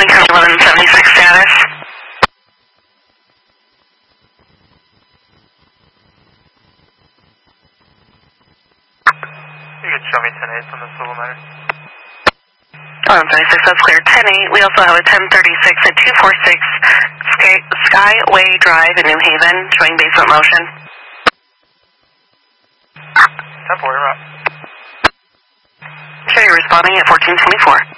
Boeing 1176 status. You can show me 10-8 on the civil matter. 1176, that's clear. 10-8. We also have a 1036 at 246 Skyway Drive in New Haven, showing basement motion. 10-4, you're up. Carrier responding at 1424.